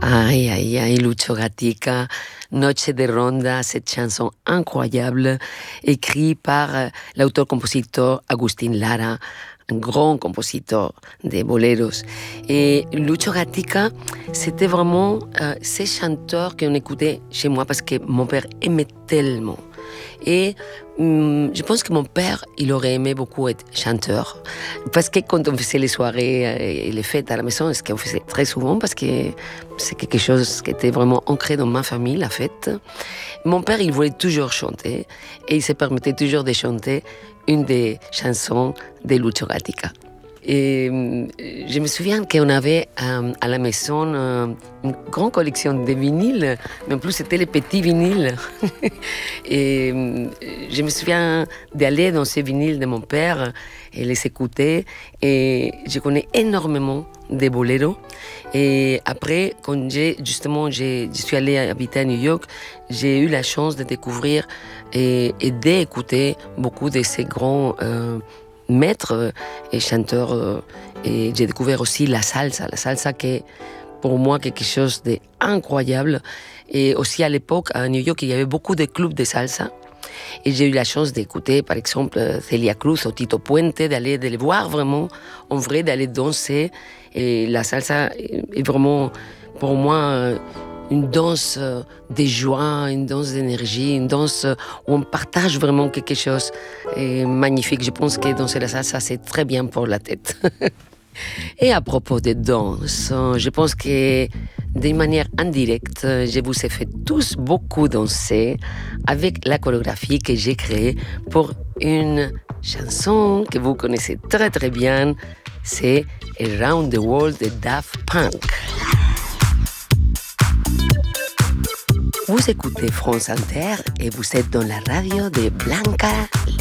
Aïe, aïe, aïe, Lucio Gatica, Noche de Ronda, cette chanson incroyable, écrite par l'auteur-compositeur Agustín Lara, un grand compositeur de boleros. Et Lucio Gatica, c'était vraiment ces chanteurs qu'on écoutait chez moi parce que mon père aimait tellement. Et je pense que mon père, il aurait aimé beaucoup être chanteur. Parce que quand on faisait les soirées et les fêtes à la maison, ce qu'on faisait très souvent, parce que c'est quelque chose qui était vraiment ancré dans ma famille, la fête. Mon père, il voulait toujours chanter et il se permettait toujours de chanter une des chansons de Lucio Gatica. Et je me souviens qu'on avait à la maison une grande collection de vinyles, mais en plus c'était les petits vinyles. Et je me souviens d'aller dans ces vinyles de mon père et les écouter. Et je connais énormément de boleros. Et après, quand je suis allée habiter à New York, j'ai eu la chance de découvrir et d'écouter beaucoup de ces grands maîtres et chanteurs. Et j'ai découvert aussi la salsa qui est pour moi quelque chose d'incroyable. Et aussi à l'époque, à New York, il y avait beaucoup de clubs de salsa. Et j'ai eu la chance d'écouter, par exemple, Celia Cruz ou Tito Puente, de les voir vraiment en vrai, d'aller danser. Et la salsa est vraiment, pour moi, une danse de joie, une danse d'énergie, une danse où on partage vraiment quelque chose de magnifique. Je pense que danser la salsa, c'est très bien pour la tête. Et à propos de danse, je pense que d'une manière indirecte, je vous ai fait tous beaucoup danser avec la chorégraphie que j'ai créée pour une chanson que vous connaissez très très bien, c'est Around the World de Daft Punk. Vous écoutez France Inter et vous êtes dans la radio de Blanca